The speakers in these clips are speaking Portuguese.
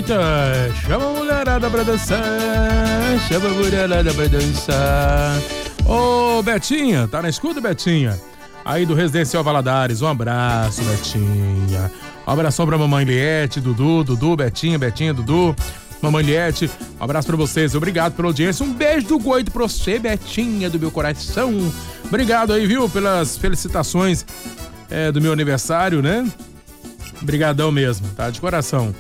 música. Chama a mulherada pra dançar. Chama a mulherada pra dançar. Ô, Betinha, tá na escuta, Betinha? Aí do Residencial Valadares, um abraço, Betinha. Um abração pra mamãe Liette, Dudu, Betinha, Dudu, mamãe Liette, um abraço pra vocês, obrigado pela audiência, um beijo do Goito pra você, Betinha, do meu coração. Obrigado aí, viu, pelas felicitações do meu aniversário, né? Obrigadão mesmo, tá? De coração.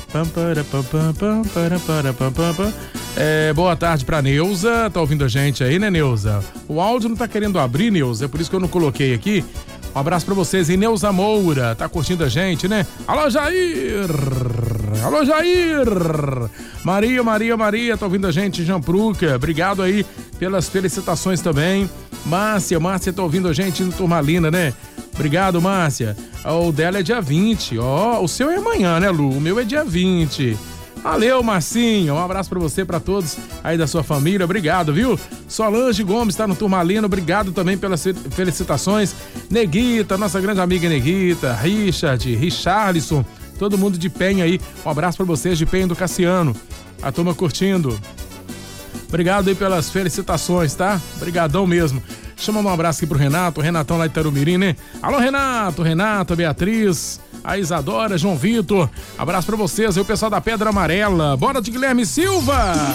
Boa tarde pra Neuza, tá ouvindo a gente aí, né, Neuza? O áudio não tá querendo abrir, Neuza, é por isso que eu não coloquei aqui. Um abraço pra vocês. E Neuza Moura, tá curtindo a gente, né? Alô, Jair! Alô, Jair! Maria, tá ouvindo a gente? Jean Pruca, obrigado aí pelas felicitações também. Márcia, tá ouvindo a gente no Turmalina, né? Obrigado, Márcia. O dela é dia 20, ó. O seu é amanhã, né, Lu? O meu é dia 20. Valeu, Marcinho. Um abraço pra você, pra todos aí da sua família. Obrigado, viu? Solange Gomes tá no Turmalina. Obrigado também pelas felicitações. Neguita, nossa grande amiga Neguita. Richarlison, todo mundo de Penha aí. Um abraço pra vocês de Penha do Cassiano. A turma curtindo. Obrigado aí pelas felicitações, tá? Obrigadão mesmo. Deixa eu mandar um abraço aqui pro Renato, o Renatão lá de Itarumirim, né? Alô, Renata, Beatriz, a Isadora, João Vitor. Abraço pra vocês aí, o pessoal da Pedra Amarela. Bora de Guilherme Silva!